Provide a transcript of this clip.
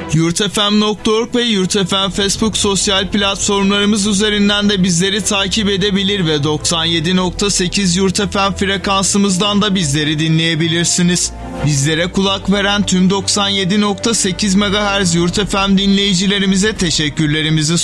yurtfm.org ve yurtfm Facebook sosyal platformlarımız üzerinden de bizleri takip edebilir ve 97.8 yurtfm frekansımızdan da bizleri dinleyebilirsiniz. Bizlere kulak veren tüm 97.8 MHz yurtfm dinleyicilerimize teşekkürlerimizi